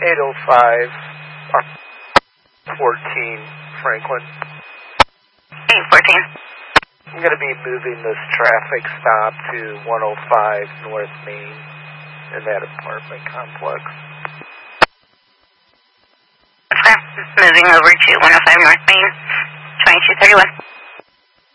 805 14 Franklin. 814. I'm going to be moving this traffic stop to 105 North Main in that apartment complex. Okay. Moving over to 105 North Main, 2231.